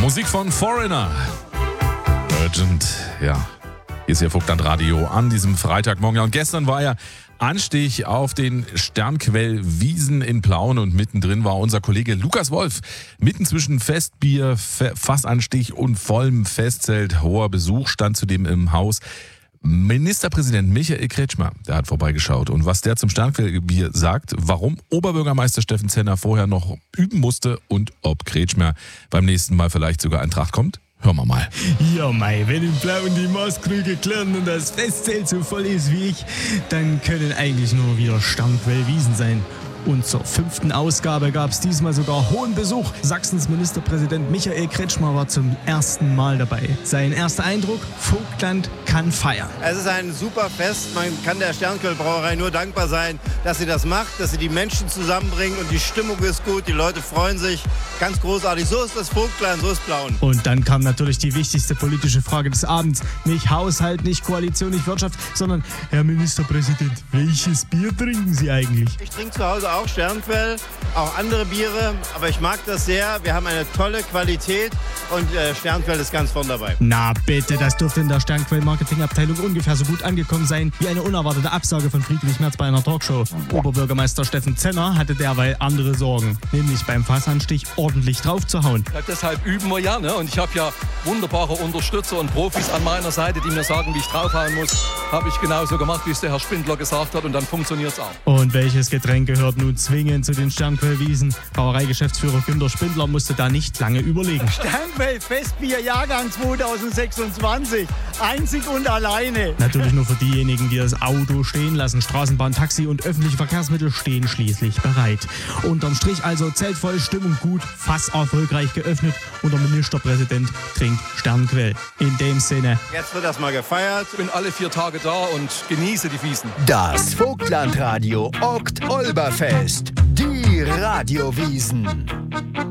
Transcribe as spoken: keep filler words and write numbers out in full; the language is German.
Musik von Foreigner. Urgent, ja. Hier ist Ihr Vogtland Radio an diesem Freitagmorgen. Ja, und gestern war ja Anstich auf den Sternquell-Wiesen in Plauen und mittendrin war unser Kollege Lukas Wolf. Mitten zwischen Festbier, Fassanstich und vollem Festzelt. Hoher Besuch stand zudem im Haus. Ministerpräsident Michael Kretschmer, der hat vorbeigeschaut. Und was der zum Sternquellbier sagt, warum Oberbürgermeister Steffen Zenner vorher noch üben musste und ob Kretschmer beim nächsten Mal vielleicht sogar in Tracht kommt, hören wir mal. Ja, mei, wenn in Plauen die Maßkrüge klirren und das Festzelt so voll ist wie ich, dann können eigentlich nur wieder Sternquellwiesen sein. Und zur fünften Ausgabe gab es diesmal sogar hohen Besuch. Sachsens Ministerpräsident Michael Kretschmer war zum ersten Mal dabei. Sein erster Eindruck, Vogtland kann feiern. Es ist ein super Fest. Man kann der Sternquell-Brauerei nur dankbar sein, dass sie das macht, dass sie die Menschen zusammenbringen und die Stimmung ist gut, die Leute freuen sich. Ganz großartig. So ist das Vogtland, so ist Plauen. Und dann kam natürlich die wichtigste politische Frage des Abends. Nicht Haushalt, nicht Koalition, nicht Wirtschaft, sondern Herr Ministerpräsident, welches Bier trinken Sie eigentlich? Ich trinke zu Hause auch Sternquell, auch andere Biere, aber ich mag das sehr. Wir haben eine tolle Qualität und äh, Sternquell ist ganz vorn dabei. Na bitte, das dürfte in der Sternquell-Marketing-Abteilung ungefähr so gut angekommen sein wie eine unerwartete Absage von Friedrich Merz bei einer Talkshow. Oberbürgermeister Steffen Zenner hatte derweil andere Sorgen, nämlich beim Fassanstich ordentlich draufzuhauen. Ja, deshalb üben wir ja, ne? Und ich habe ja wunderbare Unterstützer und Profis an meiner Seite, die mir sagen, wie ich draufhauen muss. Habe ich genauso gemacht, wie es der Herr Spindler gesagt hat und dann funktioniert es auch. Und welches Getränk gehört nun zwingend zu den Sternquellwiesen? Brauereigeschäftsführer Günter Spindler musste da nicht lange überlegen. Sternquell Festbier Jahrgang zweitausendsechsundzwanzig. Einzig und alleine. Natürlich nur für diejenigen, die das Auto stehen lassen. Straßenbahn, Taxi und öffentliche Verkehrsmittel stehen schließlich bereit. Unterm Strich also zeltvoll, Stimmung gut, Fass erfolgreich geöffnet und der Ministerpräsident trinkt Sternquell. In dem Sinne. Jetzt wird das mal gefeiert. Ich bin alle vier Tage da und genieße die Wiesen. Das Vogtlandradio Okt-Olberfest. Die Radiowiesen.